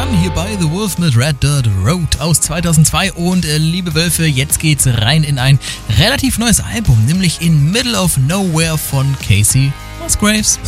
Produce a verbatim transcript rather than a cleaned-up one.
hier bei The Wolf mit Red Dirt Road aus zweitausendzwei und äh, liebe Wölfe, jetzt geht's rein in ein relativ neues Album, nämlich in Middle of Nowhere von Casey Musgraves.